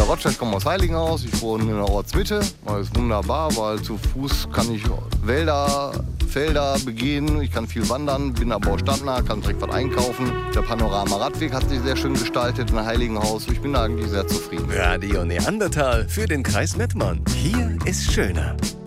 der Rotstadt, ich komme aus Heiligenhaus, ich wohne in der Ortsmitte. Das ist wunderbar, weil zu Fuß kann ich Wälder, Felder begehen, ich kann viel wandern, bin aber auch stadtnah, kann direkt was einkaufen. Der Panorama-Radweg hat sich sehr schön gestaltet in Heiligenhaus. Ich bin da eigentlich sehr zufrieden. Radio Neandertal für den Kreis Mettmann. Hier ist schöner.